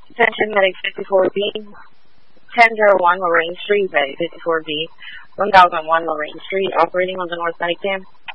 Attention Medic 54B, 1001 Lorraine Street, Medic 54B, 1001 Lorraine Street, operating on the North Medic Cam.